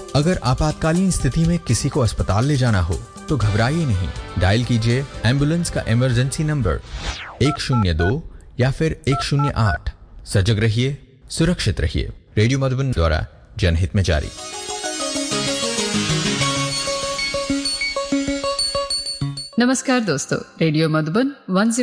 अगर आपातकालीन स्थिति में किसी को अस्पताल ले जाना हो तो घबराइए नहीं, डायल कीजिए एम्बुलेंस का इमरजेंसी नंबर 102 या फिर 108। सजग रहिए, सुरक्षित रहिए। रेडियो मधुबन द्वारा जनहित में जारी। नमस्कार दोस्तों, रेडियो मधुबन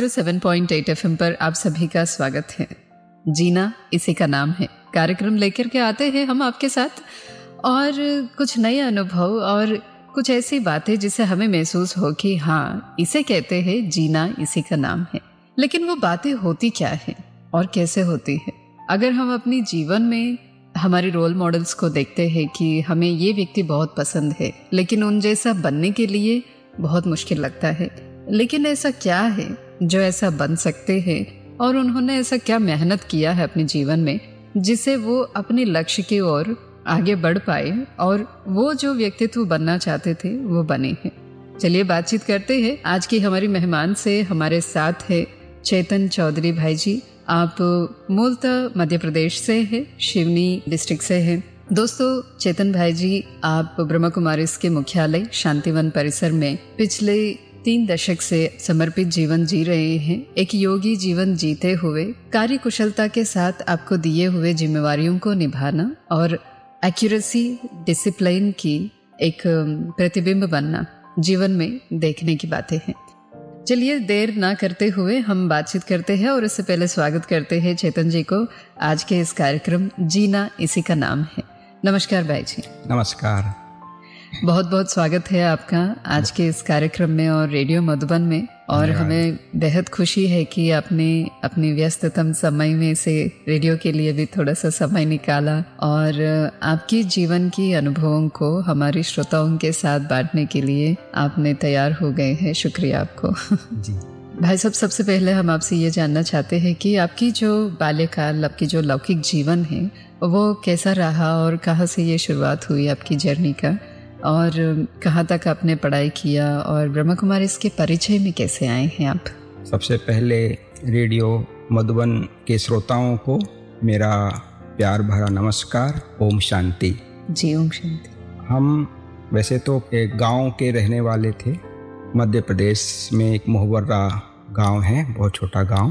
107.8 FM पर आप सभी का स्वागत है। जीना इसी का नाम है कार्यक्रम लेकर के आते हैं हम आपके साथ, और कुछ नए अनुभव और कुछ ऐसी बातें जिससे हमें महसूस हो कि हाँ, इसे कहते हैं जीना इसी का नाम है। लेकिन वो बातें होती क्या है और कैसे होती है? अगर हम अपनी जीवन में हमारे रोल मॉडल्स को देखते हैं कि हमें ये व्यक्ति बहुत पसंद है, लेकिन उन जैसा बनने के लिए बहुत मुश्किल लगता है। लेकिन ऐसा क्या है जो ऐसा बन सकते हैं, और उन्होंने ऐसा क्या मेहनत किया है अपने जीवन में जिससे वो अपने लक्ष्य की ओर आगे बढ़ पाए और वो जो व्यक्तित्व बनना चाहते थे वो बने हैं। चलिए बातचीत करते हैं आज की हमारी मेहमान से। हमारे साथ है चेतन चौधरी भाई जी। आप मूलतः मध्य प्रदेश से हैं, शिवनी डिस्ट्रिक्ट से हैं। दोस्तों, चेतन भाई जी आप ब्रह्मा कुमारीज के मुख्यालय शांतिवन परिसर में पिछले 3 दशक से समर्पित जीवन जी रहे हैं। एक योगी जीवन जीते हुए कार्य कुशलता के साथ आपको दिए हुए जिम्मेवारियों को निभाना और एक्यूरेसी, डिसिप्लिन की एक प्रतिबिंब बनना जीवन में देखने की बातें हैं। चलिए देर ना करते हुए हम बातचीत करते हैं, और इससे पहले स्वागत करते हैं चेतन जी को आज के इस कार्यक्रम जीना इसी का नाम है। नमस्कार भाई जी। नमस्कार। बहुत बहुत स्वागत है आपका आज के इस कार्यक्रम में और रेडियो मधुबन में। और हमें बेहद खुशी है कि आपने अपने व्यस्ततम समय में से रेडियो के लिए भी थोड़ा सा समय निकाला और आपकी जीवन की अनुभवों को हमारे श्रोताओं के साथ बांटने के लिए आपने तैयार हो गए हैं। शुक्रिया आपको जी। भाई साहब, सबसे पहले हम आपसे ये जानना चाहते हैं कि आपकी जो बाल्यकाल, आपकी जो लौकिक जीवन है वो कैसा रहा और कहाँ से ये शुरुआत हुई आपकी जर्नी का, और कहाँ तक आपने पढ़ाई किया, और ब्रह्मा कुमारी इसके परिचय में कैसे आए हैं आप? सबसे पहले रेडियो मधुबन के श्रोताओं को मेरा प्यार भरा नमस्कार। ओम शांति। जी, ओम शांति। हम वैसे तो एक गांव के रहने वाले थे। मध्य प्रदेश में एक मोहवर्रा गांव है, बहुत छोटा गांव,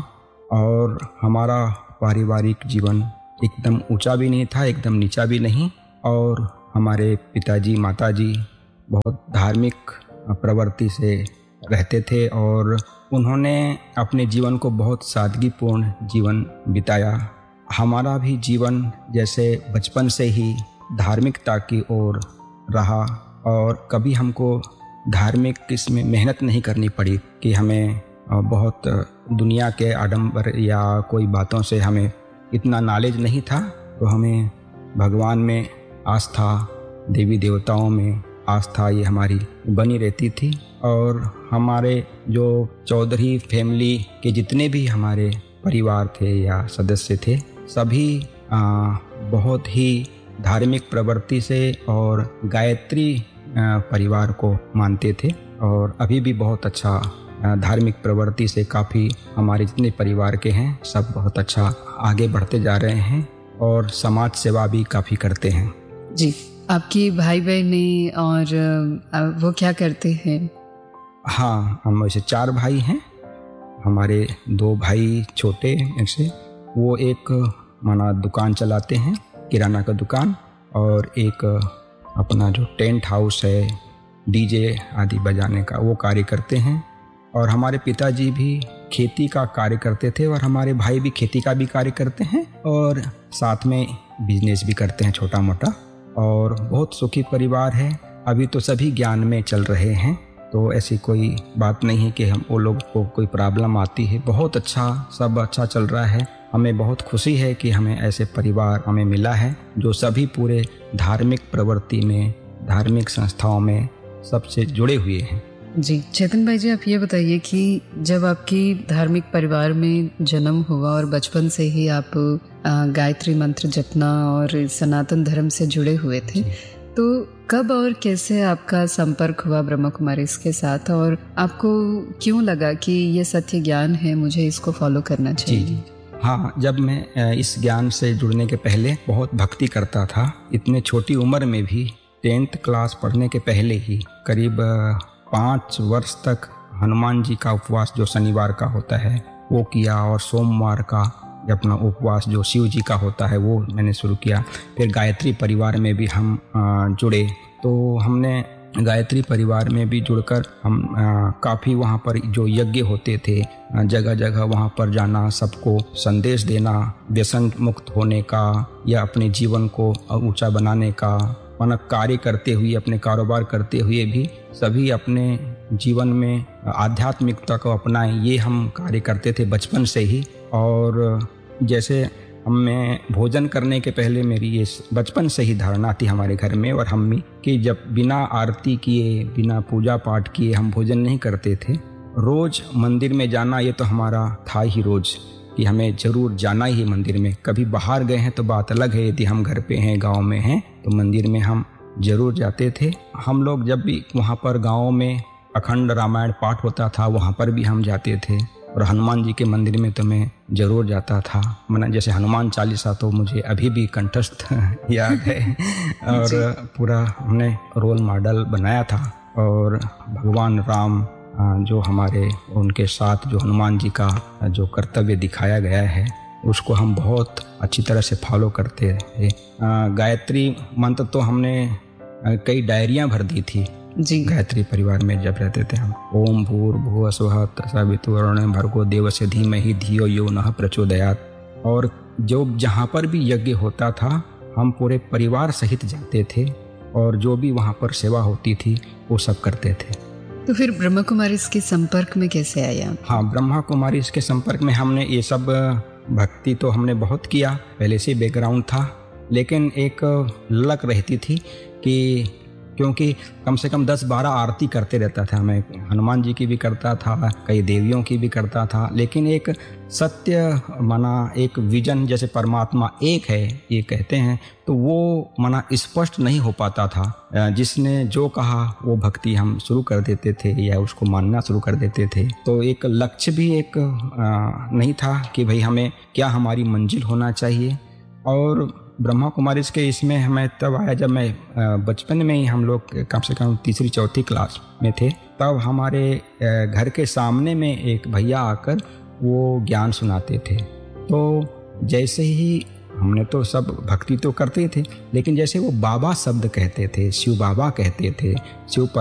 और हमारा पारिवारिक जीवन एकदम ऊंचा भी नहीं था, एकदम नीचा भी नहीं। और हमारे पिताजी माताजी बहुत धार्मिक प्रवृत्ति से रहते थे और उन्होंने अपने जीवन को बहुत सादगीपूर्ण जीवन बिताया। हमारा भी जीवन जैसे बचपन से ही धार्मिकता की ओर रहा, और कभी हमको धार्मिक इसमें मेहनत नहीं करनी पड़ी कि हमें बहुत दुनिया के आडंबर या कोई बातों से हमें इतना नॉलेज नहीं था। तो हमें भगवान में आस्था, देवी देवताओं में आस्था, ये हमारी बनी रहती थी। और हमारे जो चौधरी फैमिली के जितने भी हमारे परिवार थे या सदस्य थे, सभी बहुत ही धार्मिक प्रवृत्ति से और गायत्री परिवार को मानते थे, और अभी भी बहुत अच्छा धार्मिक प्रवृत्ति से काफ़ी हमारे जितने परिवार के हैं सब बहुत अच्छा आगे बढ़ते जा रहे हैं और समाज सेवा भी काफ़ी करते हैं। जी, आपकी भाई बहनें और वो क्या करते हैं? हाँ, हम वैसे 4 भाई हैं। हमारे 2 भाई छोटे हैं से, वो एक माना दुकान चलाते हैं, किराना का दुकान, और एक अपना जो टेंट हाउस है, डीजे आदि बजाने का, वो कार्य करते हैं। और हमारे पिताजी भी खेती का कार्य करते थे, और हमारे भाई भी खेती का भी कार्य करते हैं, और साथ में बिजनेस भी करते हैं छोटा मोटा। और बहुत सुखी परिवार है। अभी तो सभी ज्ञान में चल रहे हैं, तो ऐसी कोई बात नहीं है कि हम वो लोग को कोई प्रॉब्लम आती है। बहुत अच्छा, सब अच्छा चल रहा है। हमें बहुत खुशी है कि हमें ऐसे परिवार हमें मिला है जो सभी पूरे धार्मिक प्रवृत्ति में, धार्मिक संस्थाओं में सबसे जुड़े हुए हैं। जी, चेतन भाई जी, आप ये बताइए कि जब आपकी धार्मिक परिवार में जन्म हुआ और बचपन से ही आप गायत्री मंत्र जपना और सनातन धर्म से जुड़े हुए थे, तो कब और कैसे आपका संपर्क हुआ ब्रह्मा कुमारी के साथ, और आपको क्यों लगा कि ये सत्य ज्ञान है, मुझे इसको फॉलो करना चाहिए? हाँ, जब मैं इस ज्ञान से जुड़ने के पहले बहुत भक्ति करता था। इतने छोटी उम्र में भी 10th क्लास पढ़ने के पहले ही करीब 5 वर्ष तक हनुमान जी का उपवास जो शनिवार का होता है वो किया, और सोमवार का अपना उपवास जो शिव जी का होता है वो मैंने शुरू किया। फिर गायत्री परिवार में भी हम जुड़े, तो हमने गायत्री परिवार में भी जुड़कर हम काफ़ी वहाँ पर जो यज्ञ होते थे जगह जगह वहाँ पर जाना, सबको संदेश देना, व्यसन मुक्त होने का या अपने जीवन को ऊंचा बनाने का, मतलब कार्य करते हुए, अपने कारोबार करते हुए भी सभी अपने जीवन में आध्यात्मिकता को अपनाएं, ये हम कार्य करते थे बचपन से ही। और जैसे मैं भोजन करने के पहले मेरी ये बचपन से ही धारणा थी हमारे घर में और हम भी कि जब बिना आरती किए, बिना पूजा पाठ किए हम भोजन नहीं करते थे। रोज़ मंदिर में जाना ये तो हमारा था ही रोज़ कि हमें ज़रूर जाना ही मंदिर में। कभी बाहर गए हैं तो बात अलग है, यदि हम घर पे हैं, गांव में हैं, तो मंदिर में हम ज़रूर जाते थे। हम लोग जब भी वहाँ पर गाँव में अखंड रामायण पाठ होता था वहाँ पर भी हम जाते थे, और हनुमान जी के मंदिर में तो मैं ज़रूर जाता था। मैंने जैसे हनुमान चालीसा तो मुझे अभी भी कंठस्थ याद है और पूरा हमने रोल मॉडल बनाया था। और भगवान राम जो हमारे, उनके साथ जो हनुमान जी का जो कर्तव्य दिखाया गया है उसको हम बहुत अच्छी तरह से फॉलो करते थे। गायत्री मंत्र तो हमने कई डायरियाँ भर दी थी जी। गायत्री परिवार में जब रहते थे हम। ओम भूर्भुवः स्वः तत्सवितुर्वरेण्यं भर्गो देवस्य धीमहि धियो यो नः प्रचोदयात्। और जो जहाँ पर भी यज्ञ होता था हम पूरे परिवार सहित जाते थे, और जो भी वहाँ पर सेवा होती थी वो सब करते थे। तो फिर ब्रह्मा कुमारी इसके संपर्क में कैसे आया? हाँ, ब्रह्मा कुमारी इसके संपर्क में हमने ये सब भक्ति तो हमने बहुत किया, पहले से बैकग्राउंड था, लेकिन एक ललक रहती थी कि क्योंकि कम से कम 10-12 आरती करते रहता था मैं, हनुमान जी की भी करता था, कई देवियों की भी करता था, लेकिन एक सत्य माना एक विजन जैसे परमात्मा एक है ये कहते हैं, तो वो माना स्पष्ट नहीं हो पाता था। जिसने जो कहा वो भक्ति हम शुरू कर देते थे या उसको मानना शुरू कर देते थे। तो एक लक्ष्य भी एक नहीं था कि भाई हमें क्या हमारी मंजिल होना चाहिए। और ब्रह्मा कुमारी के इसमें हमें तब आया जब मैं बचपन में ही, हम लोग कम से कम 3री-4थी क्लास में थे, तब हमारे घर के सामने में एक भैया आकर वो ज्ञान सुनाते थे। तो जैसे ही हमने तो सब भक्ति तो करते थे, लेकिन जैसे वो बाबा शब्द कहते थे, शिव बाबा कहते थे, शिव